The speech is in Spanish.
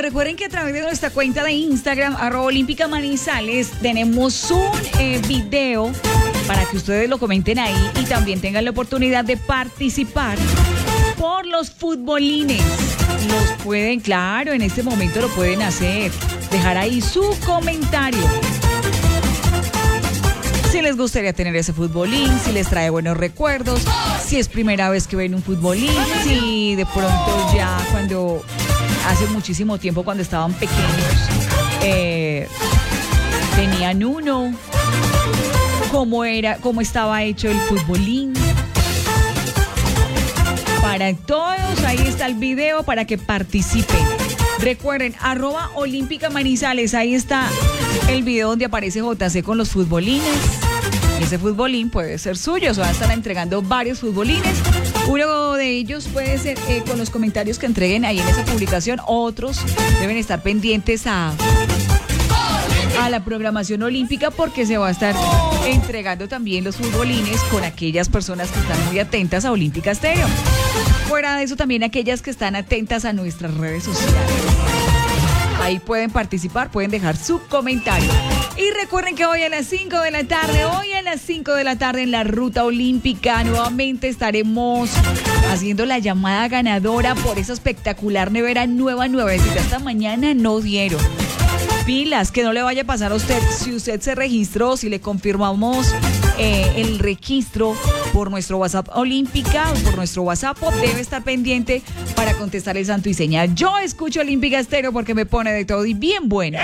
recuerden que a través de nuestra cuenta de Instagram, @olímpicamanizales, tenemos un video para que ustedes lo comenten ahí y también tengan la oportunidad de participar por los futbolines. Los pueden, claro, en este momento lo pueden hacer. Dejar ahí su comentario. Si les gustaría tener ese futbolín, si les trae buenos recuerdos, si es primera vez que ven un futbolín, si de pronto ya cuando hace muchísimo tiempo cuando estaban pequeños tenían uno, cómo estaba hecho el futbolín. Para todos, ahí está el video para que participen. Recuerden, @olímpicamanizales, ahí está el video donde aparece JC con los futbolines. Ese futbolín puede ser suyo, se van a estar entregando varios futbolines. Uno de ellos puede ser con los comentarios que entreguen ahí en esa publicación. Otros deben estar pendientes a la programación olímpica porque se va a estar entregando también los futbolines con aquellas personas que están muy atentas a Olímpica Estéreo. Fuera de eso, también aquellas que están atentas a nuestras redes sociales. Ahí pueden participar, pueden dejar su comentario. Y recuerden que hoy a las 5 de la tarde en la Ruta Olímpica nuevamente estaremos haciendo la llamada ganadora por esa espectacular nevera nuevecita. Hasta mañana no dieron. Pilas, que no le vaya a pasar a usted. Si usted se registró, si le confirmamos el registro por nuestro WhatsApp Olímpica o por nuestro WhatsApp, debe estar pendiente para contestar el santo y señal. Yo escucho Olímpica Estéreo porque me pone de todo y bien buena.